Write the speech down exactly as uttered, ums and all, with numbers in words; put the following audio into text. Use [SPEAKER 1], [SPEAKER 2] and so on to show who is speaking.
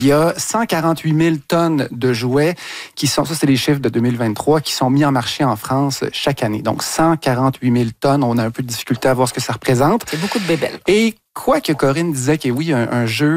[SPEAKER 1] Il y a cent quarante-huit mille tonnes de jouets qui sont, ça c'est les chiffres de deux mille vingt-trois, qui sont mis en marché en France chaque année. Donc cent quarante-huit mille tonnes, on a un peu de difficulté à voir ce que ça représente.
[SPEAKER 2] C'est beaucoup de bébelles.
[SPEAKER 1] Et quoi que Corinne disait que oui, un, un jeu